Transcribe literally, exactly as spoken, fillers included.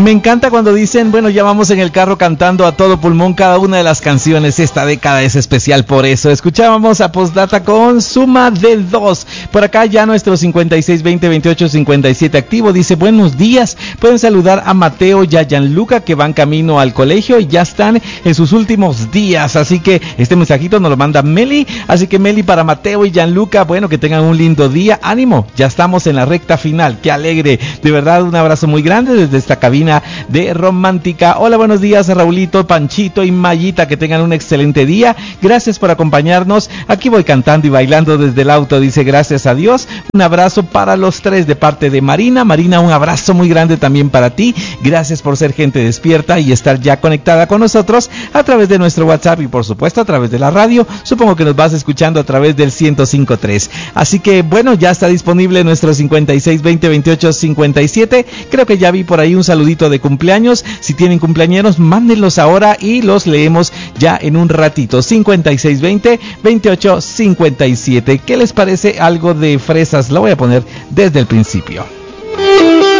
Me encanta cuando dicen, bueno, ya vamos en el carro cantando a todo pulmón cada una de las canciones. Esta década es especial por eso. Escuchábamos a Postdata con Suma de Dos. Por acá ya nuestro cincuenta y seis veinte veintiocho cincuenta y siete activo dice, buenos días. Pueden saludar a Mateo y a Gianluca, que van camino al colegio y ya están en sus últimos días. Así que este mensajito nos lo manda Meli. Así que Meli, para Mateo y Gianluca, bueno, que tengan un lindo día. Ánimo, ya estamos en la recta final. Qué alegre. De verdad, un abrazo muy grande desde esta cabina de Romántica. Hola, buenos días, Raulito, Panchito y Mayita, que tengan un excelente día. Gracias por acompañarnos. Aquí voy cantando y bailando desde el auto, dice, gracias a Dios. Un abrazo para los tres de parte de Marina. Marina, un abrazo muy grande también para ti. Gracias por ser gente despierta y estar ya conectada con nosotros a través de nuestro WhatsApp y por supuesto a través de la radio. Supongo que nos vas escuchando a través del ciento cinco punto tres. Así que bueno, ya está disponible nuestro cincuenta y seis veinte veintiocho cincuenta y siete. Creo que ya vi por ahí un saludito de cumpleaños. Si tienen cumpleañeros, mándenlos ahora y los leemos ya en un ratito. cincuenta y seis veinte veintiocho cincuenta y siete. ¿Qué les parece algo de Fresas? Lo voy a poner desde el principio.